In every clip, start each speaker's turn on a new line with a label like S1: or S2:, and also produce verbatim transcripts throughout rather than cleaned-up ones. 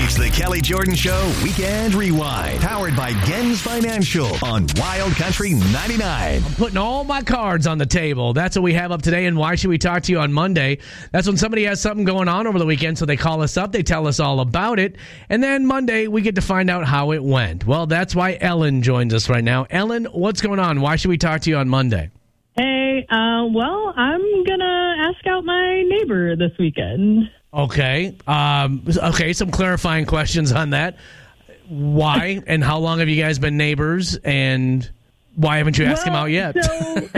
S1: It's the Kelly Jordan Show Weekend Rewind, powered by Gens Financial on Wild Country ninety-nine.
S2: I'm putting all my cards on the table. That's what we have up today, and why should we talk to you on Monday? That's when somebody has something going on over the weekend, so they call us up, they tell us all about it, and then Monday we get to find out how it went. Well, that's why Ellen joins us right now. Ellen, what's going on? Why should we talk to you on Monday?
S3: Hey, uh, well, I'm going to ask out my neighbor this weekend.
S2: Okay. Um, okay, some clarifying questions on that. Why and how long have you guys been neighbors, and why haven't you asked
S3: well,
S2: him out yet?
S3: So,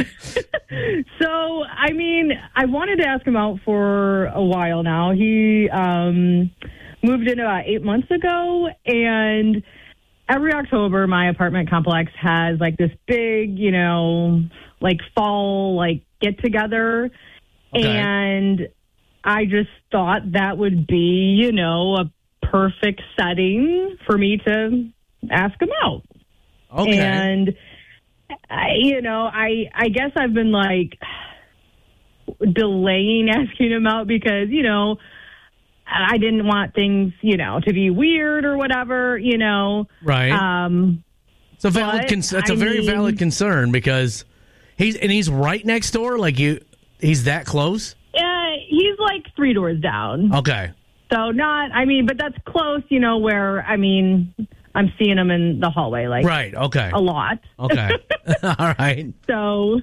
S3: so, I mean, I wanted to ask him out for a while now. He um, moved in about eight months ago, and every October, my apartment complex has, like, this big, you know, like, fall, like, get-together,
S2: Okay.
S3: and I just thought that would be, you know, a perfect setting for me to ask him out.
S2: Okay.
S3: And, I, you know, I I guess I've been, like, delaying asking him out because, you know, I didn't want things, you know, to be weird or whatever, you know.
S2: Right.
S3: Um,
S2: it's a valid.
S3: but,
S2: Con- that's a
S3: I
S2: very
S3: mean-
S2: valid concern because he's and he's right next door. Like you, he's that close.
S3: uh, he's, like, three doors down.
S2: Okay.
S3: So not, I mean, but that's close, you know, where, I mean, I'm seeing him in the hallway, like,
S2: Right. Okay.
S3: a lot.
S2: Okay. All right.
S3: So,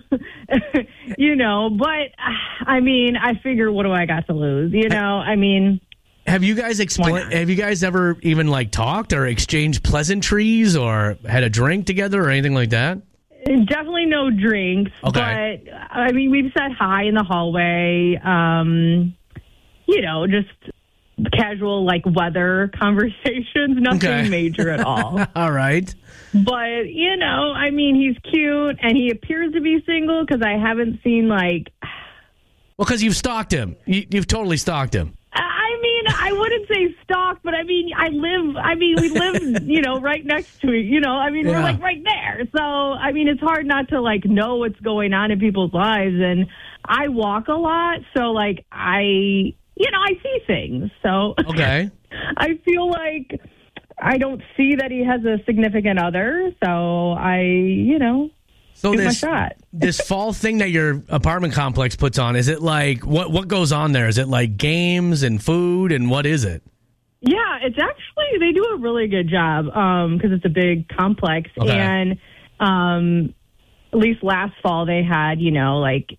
S3: you know, but, I mean, I figure, what do I got to lose? You know, I mean,
S2: Have you guys
S3: Why
S2: explained?
S3: not?
S2: Have you guys ever even like talked or exchanged pleasantries or had a drink together or anything like that?
S3: definitely no drinks.
S2: Okay.
S3: But, I mean, we've said hi in the hallway, um, you know, just casual, like, weather conversations, nothing
S2: Okay.
S3: major at all.
S2: All right.
S3: But, you know, I mean, he's cute, and he appears to be single because I haven't seen, like...
S2: Well, because you've stalked him. You, you've totally stalked him.
S3: I mean, I wouldn't say stalk, but I mean, I live, I mean, we live, you know, right next to it, you know, I mean,
S2: Yeah.
S3: we're, like, right there. So, I mean, it's hard not to, like, know what's going on in people's lives. And I walk a lot, so, like, I, you know, I see things. So...
S2: Okay.
S3: I feel like I don't see that he has a significant other, so I, you know,
S2: So
S3: shoot my
S2: this
S3: shot.
S2: this fall thing that your apartment complex puts on, is it like what what goes on there? Is it like games and food and what is it?
S3: Yeah, it's actually, they do a really good job because it's a big complex.
S2: Okay.
S3: And um, at least last fall they had, you know, like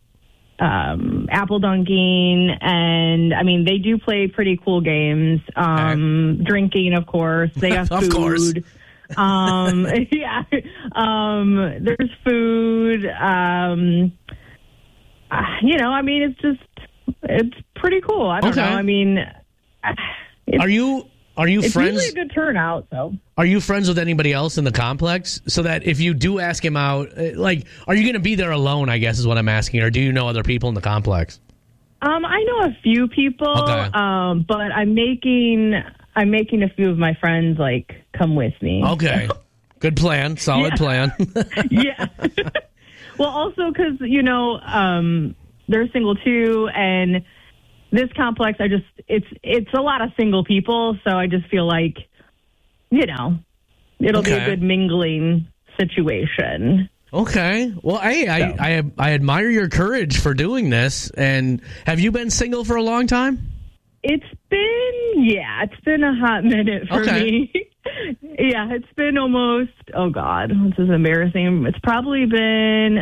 S3: um, apple dunking. And, I mean, they do play pretty cool games. Um, Drinking, of course. They have
S2: Of
S3: food.
S2: course.
S3: um, yeah. Um, there's food. Um, uh, you know, I mean, it's just, it's pretty cool. I don't
S2: Okay.
S3: know. I mean... It's,
S2: Are you are you
S3: it's
S2: friends?
S3: usually a good turnout, so.
S2: Are you friends with anybody else in the complex? So that if you do ask him out, uh, like, are you going to be there alone? I guess is what I'm asking. Or do you know other people in the complex?
S3: Um, I know a few people,
S2: Okay.
S3: um, but I'm making I'm making a few of my friends like come with me.
S2: Okay, good plan, solid
S3: Yeah.
S2: plan.
S3: Yeah. Well, also because you know um, they're single too, and this complex, I just it's it's a lot of single people, so I just feel like you know it'll be
S2: Okay.
S3: a good mingling situation.
S2: Okay. Well, hey, I,
S3: So.
S2: I I admire your courage for doing this. And have you been single for a long time?
S3: It's been, yeah, it's been a hot minute for
S2: Okay.
S3: me. Yeah, it's been almost, oh, God, this is embarrassing. It's probably been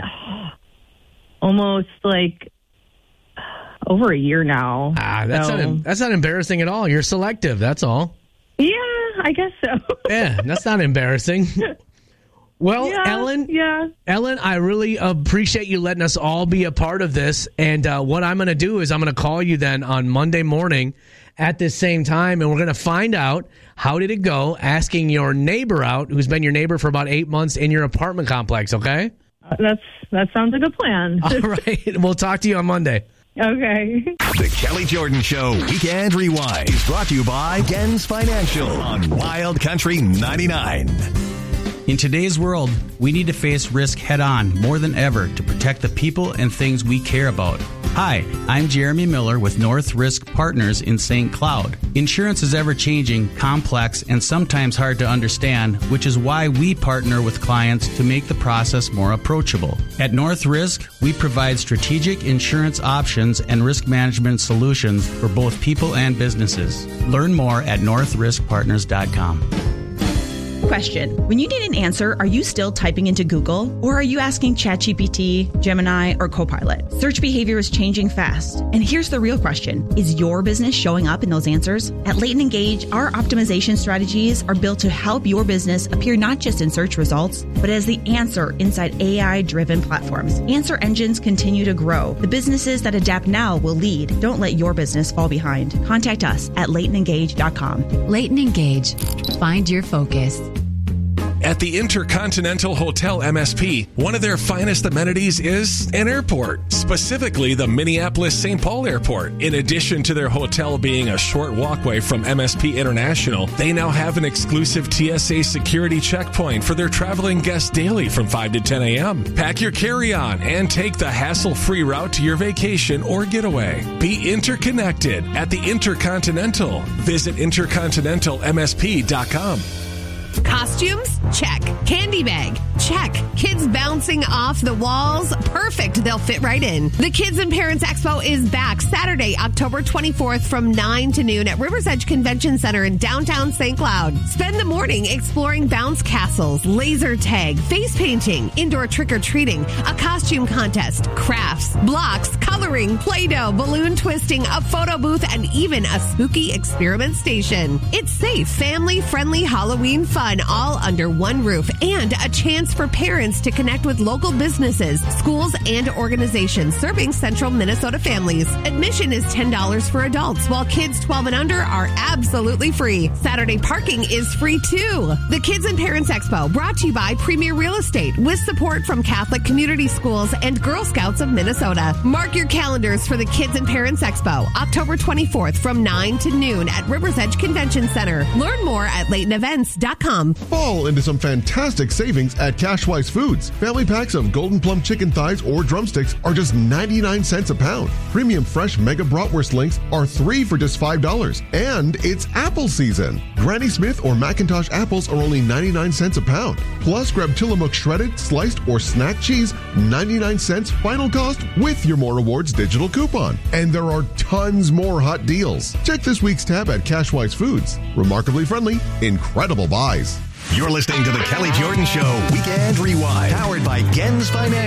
S3: almost like over a year now.
S2: Ah, that's
S3: So,
S2: not that's not embarrassing at all. You're selective. That's all.
S3: yeah, I guess so.
S2: Yeah, that's not embarrassing. Well,
S3: yeah,
S2: Ellen,
S3: Yeah.
S2: Ellen, I really appreciate you letting us all be a part of this. And uh, what I'm going to do is I'm going to call you then on Monday morning at this same time, and we're going to find out how did it go, asking your neighbor out, who's been your neighbor for about eight months in your apartment complex, okay?
S3: That's That sounds like a plan.
S2: All right. We'll talk to you on Monday.
S3: Okay.
S1: The Kelly Jordan Show Weekend Rewind is brought to you by Gens Financial on Wild Country ninety-nine.
S4: In today's world, we need to face risk head on more than ever to protect the people and things we care about. Hi, I'm Jeremy Miller with North Risk Partners in Saint Cloud. Insurance is ever-changing, complex, and sometimes hard to understand, which is why we partner with clients to make the process more approachable. At North Risk, we provide strategic insurance options and risk management solutions for both people and businesses. Learn more at north risk partners dot com.
S5: Question. When you need an answer, are you still typing into Google or are you asking ChatGPT, Gemini, or Copilot? Search behavior is changing fast. And here's the real question. Is your business showing up in those answers? At Leighton Engage, our optimization strategies are built to help your business appear not just in search results, but as the answer inside A I-driven platforms. Answer engines continue to grow. The businesses that adapt now will lead. Don't let your business fall behind. Contact us at leighton engage dot com.
S6: Leighton Engage. Find your focus.
S7: At the Intercontinental Hotel M S P, one of their finest amenities is an airport, specifically the Minneapolis-Saint Paul Airport. In addition to their hotel being a short walkway from M S P International, they now have an exclusive T S A security checkpoint for their traveling guests daily from five to ten a.m. Pack your carry-on and take the hassle-free route to your vacation or getaway. Be interconnected at the Intercontinental. Visit intercontinental m s p dot com.
S8: Costumes? Check. Candy bag? Check. Kids bouncing off the walls? Perfect. They'll fit right in. The Kids and Parents Expo is back Saturday, October twenty-fourth from nine to noon at Rivers Edge Convention Center in downtown Saint Cloud. Spend the morning exploring bounce castles, laser tag, face painting, indoor trick-or-treating, a costume contest, crafts, blocks, coloring, Play-Doh, balloon twisting, a photo booth, and even a spooky experiment station. It's safe, family-friendly Halloween fun. All under one roof, and a chance for parents to connect with local businesses, schools, and organizations serving central Minnesota families. Admission is ten dollars for adults, while kids twelve and under are absolutely free. Saturday parking is free too. The Kids and Parents Expo, brought to you by Premier Real Estate, with support from Catholic Community Schools and Girl Scouts of Minnesota. Mark your calendars for the Kids and Parents Expo, October twenty-fourth from nine to noon at Rivers Edge Convention Center. Learn more at leighton events dot com.
S9: Fall into some fantastic savings at Cashwise Foods. Family packs of Golden Plum chicken thighs or drumsticks are just ninety-nine cents a pound. Premium fresh mega bratwurst links are three for just five dollars. And it's apple season. Granny Smith or Macintosh apples are only ninety-nine cents a pound. Plus, grab Tillamook shredded, sliced, or snack cheese, ninety-nine cents final cost with your More Rewards digital coupon. And there are tons more hot deals. Check this week's tab at Cashwise Foods. Remarkably friendly, incredible buys.
S1: You're listening to The Kelly Jordan Show Weekend Rewind, powered by Gens Financial.